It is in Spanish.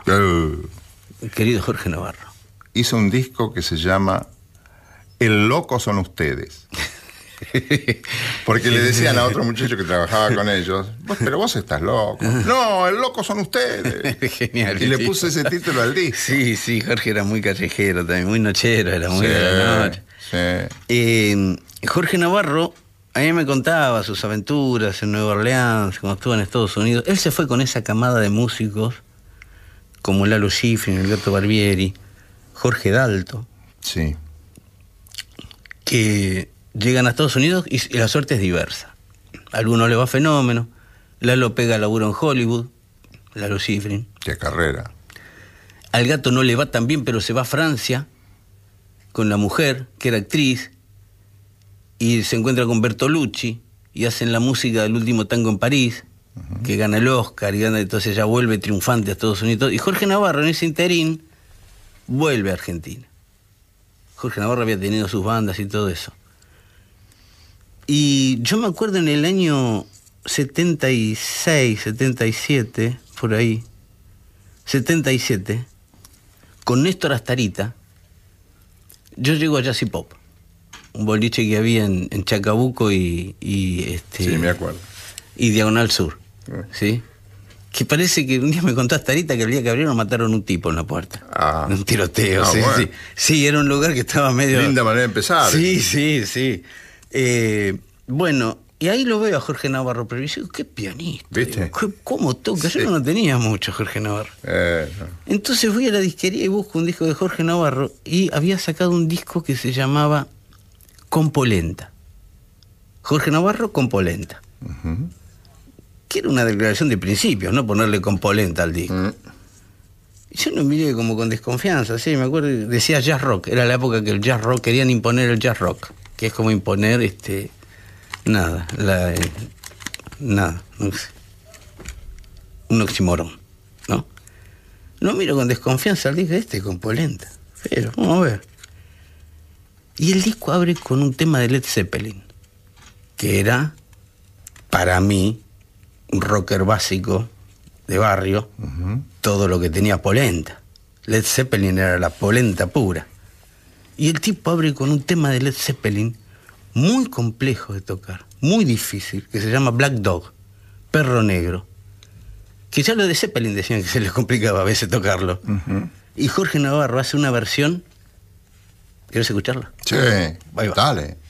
Querido Jorge Navarro. Hizo un disco que se llama El loco son ustedes. Porque le decían a otro muchacho que trabajaba con ellos, pero vos estás loco. No, el loco son ustedes. Genial. Y le puse ese título al disco. Sí, Jorge era muy callejero también, muy nochero, era muy de la noche. Jorge Navarro, a mí me contaba sus aventuras en Nueva Orleans, cuando estuvo en Estados Unidos. Él se fue con esa camada de músicos, como Lalo Schifrin, el Gato Barbieri, Jorge Dalto. Sí. Que llegan a Estados Unidos y la suerte es diversa. A algunos le va fenómeno. Lalo pega laburo en Hollywood, Lalo Schifrin. Qué carrera. Al Gato no le va tan bien, pero se va a Francia con la mujer, que era actriz, y se encuentra con Bertolucci, y hacen la música del Último Tango en París, que gana el Oscar, y gana, entonces ya vuelve triunfante a Estados Unidos. Y Jorge Navarro, en ese interín, vuelve a Argentina. Jorge Navarro había tenido sus bandas y todo eso. Y yo me acuerdo en el año 76, 77, por ahí, 77, con Néstor Astarita, yo llego a Jazz y Pop, un boliche que había en Chacabuco y sí, me acuerdo. Y Diagonal Sur, ¿sí? Que parece que un día me contó Astarita que el día que abrieron mataron un tipo en la puerta. Un tiroteo, sí, bueno. sí. Sí, era un lugar que estaba medio... Linda manera de empezar. Sí. Bueno, y ahí lo veo a Jorge Navarro, pero yo digo, qué pianista. ¿Viste? ¿Cómo toca? Sí. Yo no tenía mucho Jorge Navarro. No. Entonces voy a la disquería y busco un disco de Jorge Navarro y había sacado un disco que se llamaba Compolenta. Jorge Navarro, Compolenta. Que era una declaración de principios, no ponerle Compolenta al disco. Yo lo miré como con desconfianza, sí, me acuerdo, decía jazz rock, era la época que el jazz rock, querían imponer el jazz rock, que es como imponer, nada, no sé, un oxímoron, ¿no? Lo miro con desconfianza al disco, con polenta, pero vamos a ver. Y el disco abre con un tema de Led Zeppelin, que era, para mí, un rocker básico de barrio, todo lo que tenía polenta. Led Zeppelin era la polenta pura. Y el tipo abre con un tema de Led Zeppelin muy complejo de tocar, muy difícil, que se llama Black Dog, Perro Negro. Que ya lo de Zeppelin decían que se les complicaba a veces tocarlo. Y Jorge Navarro hace una versión. ¿Quieres escucharla? Sí, Ahí va. dale.